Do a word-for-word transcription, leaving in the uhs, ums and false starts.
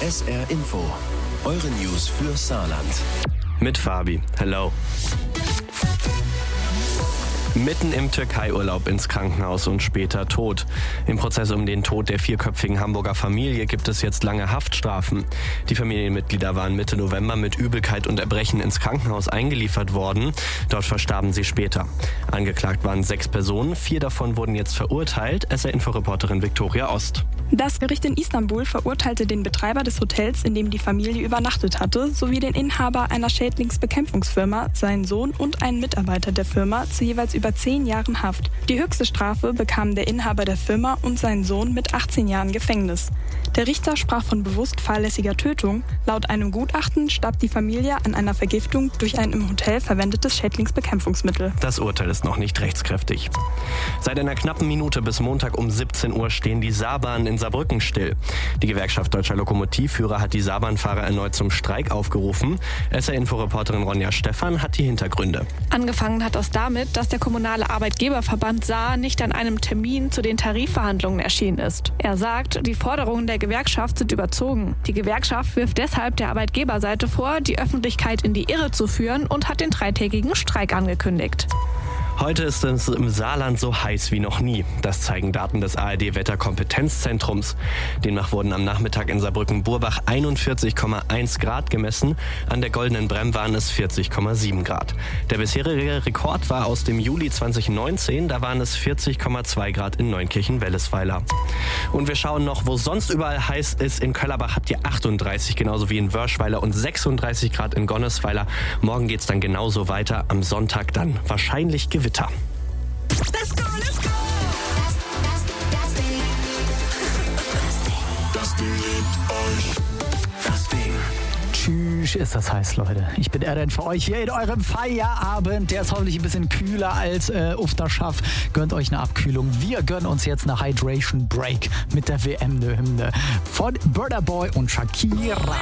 S R Info, eure News für Saarland. Mit Fabi. Hello. Mitten im Türkei-Urlaub ins Krankenhaus und später tot. Im Prozess um den Tod der vierköpfigen Hamburger Familie gibt es jetzt lange Haftstrafen. Die Familienmitglieder waren Mitte November mit Übelkeit und Erbrechen ins Krankenhaus eingeliefert worden. Dort verstarben sie später. Angeklagt waren sechs Personen, vier davon wurden jetzt verurteilt. S R-Info-Reporterin Viktoria Ost. Das Gericht in Istanbul verurteilte den Betreiber des Hotels, in dem die Familie übernachtet hatte, sowie den Inhaber einer Schädlingsbekämpfungsfirma, seinen Sohn und einen Mitarbeiter der Firma zu jeweils über zehn Jahren Haft. Die höchste Strafe bekamen der Inhaber der Firma und sein Sohn mit achtzehn Jahren Gefängnis. Der Richter sprach von bewusst fahrlässiger Tötung. Laut einem Gutachten starb die Familie an einer Vergiftung durch ein im Hotel verwendetes Schädlingsbekämpfungsmittel. Das Urteil ist noch nicht rechtskräftig. Seit einer knappen Minute bis Montag um siebzehn Uhr stehen die Saarbahnen in Saarbrücken still. Die Gewerkschaft Deutscher Lokomotivführer hat die Saarbahnfahrer erneut zum Streik aufgerufen. S R-Info-Reporterin Ronja Stephan hat die Hintergründe. Angefangen hat das damit, dass der kommunale Arbeitgeberverband Saar nicht an einem Termin zu den Tarifverhandlungen erschienen ist. Er sagt, die Forderungen der Gewerkschaft sind überzogen. Die Gewerkschaft wirft deshalb der Arbeitgeberseite vor, die Öffentlichkeit in die Irre zu führen und hat den dreitägigen Streik angekündigt. Heute ist es im Saarland so heiß wie noch nie. Das zeigen Daten des A R D-Wetterkompetenzzentrums. Demnach wurden am Nachmittag in Saarbrücken-Burbach einundvierzig Komma eins Grad gemessen. An der Goldenen Brem waren es vierzig Komma sieben Grad. Der bisherige Rekord war aus dem Juli zwanzig neunzehn. Da waren es vierzig Komma zwei Grad in Neunkirchen-Wellesweiler. Und wir schauen noch, wo sonst überall heiß ist. In Köllerbach habt ihr achtunddreißig, genauso wie in Wörschweiler, und sechsunddreißig Grad in Gonnesweiler. Morgen geht's dann genauso weiter. Am Sonntag dann wahrscheinlich Gewitter. Let's go, let's go. Das, das, das Ding. Das Ding liebt euch. Das Ding. Tschüss, ist das heiß, Leute. Ich bin Eren für euch hier in eurem Feierabend. Der ist hoffentlich ein bisschen kühler als äh, auf der Schaff. Gönnt euch eine Abkühlung. Wir gönnen uns jetzt eine Hydration Break mit der W M-Hymne von Burna Boy und Shakira.